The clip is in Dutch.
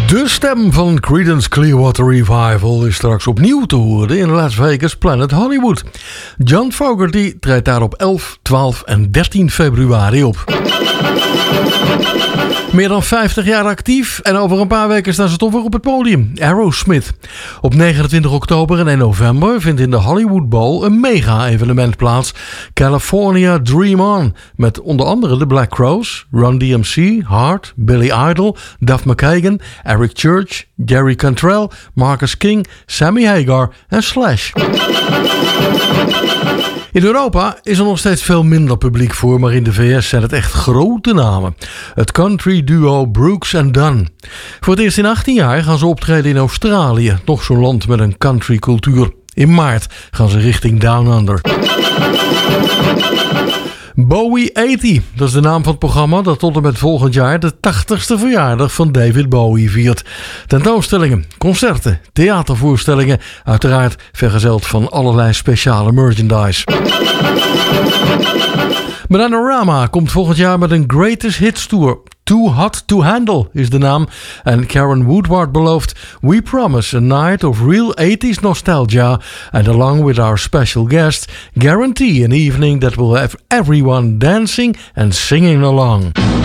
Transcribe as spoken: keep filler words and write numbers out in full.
De stem van Creedence Clearwater Revival is straks opnieuw te horen in Las Vegas Planet Hollywood. John Fogerty treedt daar op elf, twaalf en dertien februari op. Meer dan vijftig jaar actief en over een paar weken staan ze toch weer op het podium. Aerosmith. Op negenentwintig oktober en één november vindt in de Hollywood Bowl een mega-evenement plaats. California Dream On. Met onder andere de Black Crowes, Run D M C, Heart, Billy Idol, Duff McKagan, Eric Church, Jerry Cantrell, Marcus King, Sammy Hagar en Slash. In Europa is er nog steeds veel minder publiek voor, maar in de V S zijn het echt grote namen. Het country duo Brooks and Dunn. Voor het eerst in achttien jaar gaan ze optreden in Australië, nog zo'n land met een country cultuur. In maart gaan ze richting Down Under. Bowie tachtig, dat is de naam van het programma dat tot en met volgend jaar de tachtigste verjaardag van David Bowie viert. Tentoonstellingen, concerten, theatervoorstellingen, uiteraard vergezeld van allerlei speciale merchandise. Bananarama komt volgend jaar met een Greatest Hits Tour. Too Hot to Handle is de naam. En Karen Woodward belooft: We promise a night of real eighties nostalgia. And along with our special guest, guarantee an evening that will have everyone dancing and singing along.